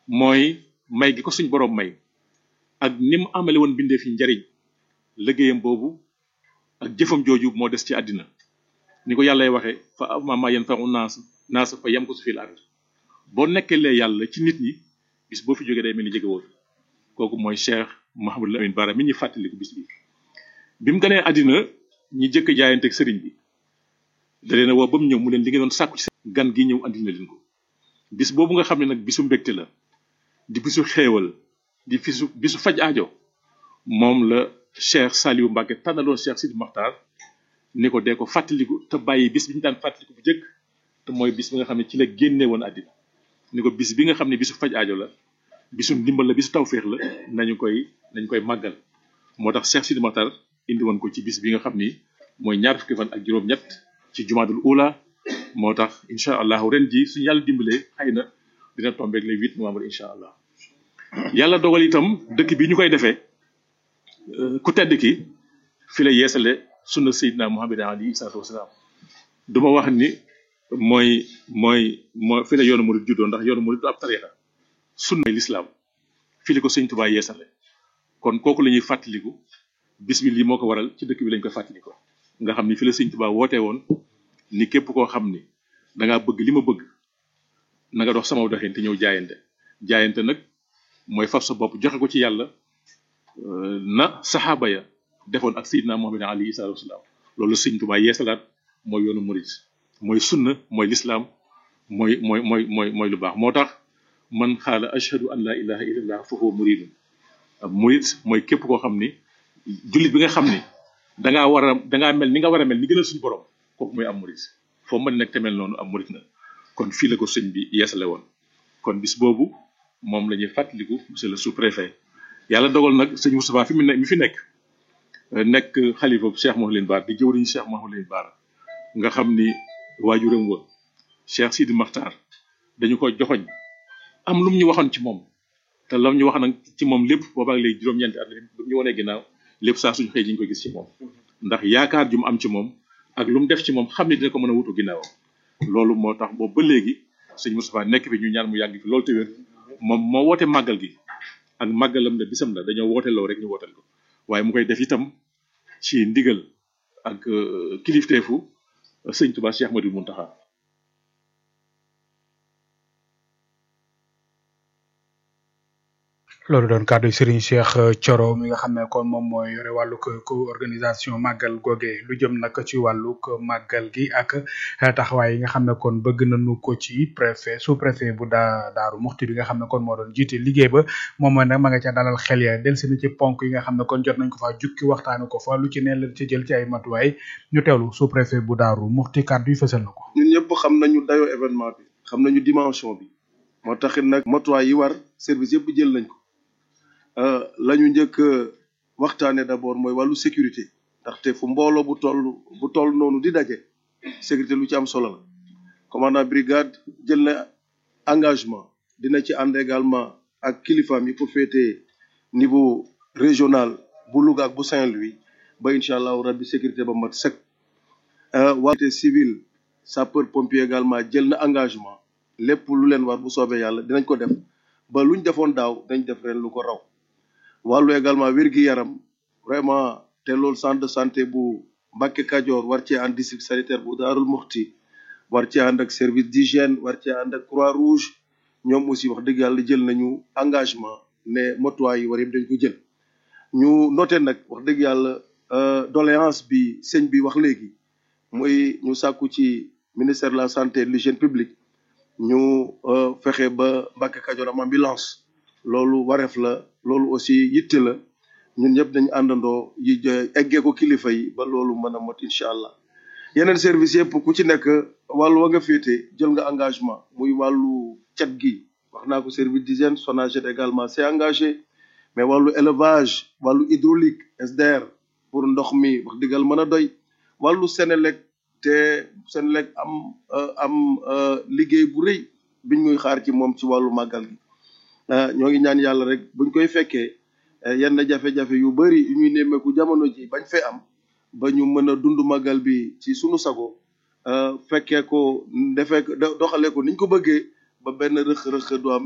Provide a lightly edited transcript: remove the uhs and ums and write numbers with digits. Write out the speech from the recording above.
mooy may gi ko suñ borom may ak ni mu amale woon bindee fi njariñ liggéeyam boobu ak jëfam jooju moo des ci àddina ni ko yàllay waxee fa ammaa yanfa'u naas fa yamkusu fil ard boo nekkelee yàlla ci nit ñi bis boo fi jógee day mel ni jege woo fi kooku mooy Cheikh Mouhamadou Lamine Bara mi ñuy fàttaliku bis bi mu ganee àddina ñi jëkk jaayanteeg sëriñ bi da leen a woo ba mu ñëw mu leen li ngeen doon sàkku ci gan gi ñëw andil na leen ko bis boobu nga xam ne nag bisu mbégte la di bisu xéewal di bisu faj aajo moom la Cheikh Saliou Mbacké tànnaloon Cheikh Sidi Makhtar ni ko dee ko fàttaliku te bàyyi bis bi ñu daan fàttaliku bu jëkk te mooy bis bi nga xam ne ci la génne woon àddina ni ko bis bi nga xam ne bisu faj aajo la bisu ndimbal la bisu tawféex la nañu koy màggal moo tax Cheikh Sidi Makhtar indi woon ko ci bis bi nga xam ni mooy ñaar fukki fan ak juróom-ñett ci jumaadul ula moo tax incha allah ren ji suñu yàlla dimbalee xëy na dina tombeeg le 8 novembre incha allah yàlla dogal itam dëkk bi ñu koy defee ku tedd ki fi la yeesale sunna Seydina Muhammad alayhi salaatu wasalaam du ma wax ni mooy fi la yoonu murid juddoo ndax yoonu murid du ab tarixa sunna lislaam fi la ko sëñ Tuubaa yeesale kon kooku la ñuy fàttaliku bis bi lii moo ko waral ci dëkk bi lañ koy fàttaliko nga xam ni fi la sëñ Tuubaa wootee woon ni képp koo xam ni dangaa bëgg li ma bëgg na nga dox sama doxin te ñëw jaayante nag mooy faf sa bopp joxe ko ci yàlla na saxaaba ya defoon ak Seydina Muhammad alayhi salaatu wasalaam loolu sëñ Tuubaa yeesalaat mooy yoonu murid mooy sunna mooy lislaam mooy lu baax moo tax man xaala ashhadu an la ilaha illallah fa huwa muridun murid mooy képp koo xam ni jullit bi nga xam ni dangaa mel ni nga war a mel ni gënal suñu borom kooku mooy am murid foo mën nekk te mel noonu am murid na kon fii la ko sëñ bi yeesale woon kon bis boobu moom la ñuy fàttaliku monsieur le sous-préfet yàlla dogal nag sëñ Moustapha mi fi nekk xalifa Cheikh Mouhamadou Lamine Bara di jëwriñu Cheikh Mouhamadou Lamine Bara nga xam ni waajuram wa Cheikh Sidi Makhtar dañu ko joxoñ am lu mu ñu waxoon ci moom te lam ñu wax nag ci moom lépp boobaak léegi juróom-ñeenti at ñu wanee ginnaaw lépp saa suñu xëy ñu koy gis ci moom ndax yaakaar ju mu am ci moom ak lu mu def ci moom xam ne dina ko mën a wutu ginnaawam loolu moo tax boobu ba léegi sëñ Moustapha nekk bi ñu ñaan mu yàgg fi loolu te wér moom moo woote màggal gi ak màggalam la bisam la dañoo woote loo rek ñu wooteel ko waaye mu koy def itam ci ndigal ak kilifteefu sëñ Touba Cheikh Ahmadou Mountakha loolu doon kàddu Serigne Cheikh Thioro mi nga xam ne kon moom mooy yore wàllug organisation màggal goge lu jëm nag ci wàllug màggal gi ak taxawaay yi nga xam ne kon bëgg nañu ko ci préfet sous préfet bu Daaru Muxti bi nga xam ne kon moo doon jiite liggéey ba moom mooy nag ma nga ca dalal xel ya del si na ci ponk yi nga xam ne kon jot nañ ko fa jukki waxtaane ko fa lu ci ne leen ci jël ci ay matuwaay ñu teewlu sous préfet bu Daaru Muxti kàddu yi fësal na ko. ñun ñëpp xam nañu dayoo événement bi xam nañu dimension bi moo taxit nag matuwaay yi war service yëpp jël nañ ko. la ñu njëkk waxtaane d'abord mooy wàllu sécurité ndaxte fu mbooloo bu toll noonu di daje sécurité lu ci am solo la commandant brigade jël na engagement dina ci ànd également ak kilifaam yi ko féetee niveau régional bu Louga ak bu Saint-Louis ba incha allahu rabbi sécurité ba mat sëkk wàllu civil sapeur pompier également jël na engagement lépp lu leen war bu soobee yàlla dinañ ko def ba luñ defoon daaw dañ def ren lu ko raw wàllu également wér-gi-yaram vraiment te loolu centre de santé bu Mbacké Kadior war cee ànd district sanitaire bu Daarul Muxti war cee ànd ak service d'hygiène war cee ànd ak Croix-Rouge ñoom aussi wax dëgg yàlla jël nañu engagement ne motuwaay yi war yëpp dañ ko jël ñu noté nag wax dëgg yàlla doléance bi sëñ bi wax léegi muy ñu sàkku ci ministère de la santé et de l'hygiène publique ñu fexe ba Mbacké Kadior am ambulance loolu wareef la loolu aussi yitte la ñun ñëpp dañu àndandoo yi eggee ko kilifa yi ba loolu mën a mot incha allah yeneen service yëpp ku ci nekk wàllu wa nga féete jël nga engagement muy wàllu cet gi wax naa ko service d'hygiène SONAGED également c'est engagé mais wàllu élevage wàllu hydraulique SDR pour ndox mi wax dëggal mën a doy wàllu Senelec te Senelec am liggéey bu rëy biñ muy xaar ci moom ci wàllu màggal gi ñoo ngi ñaan yàlla rek buñ koy fekkee yenn jafe-jafe yu bari yu ñuy nemmeeku jamono ji bañ fee am ba ñu mën a dund màggal bi ci sunu sago fekkee ko defee doxalee ko niñ ko bëggee ba benn rëq-rëq du am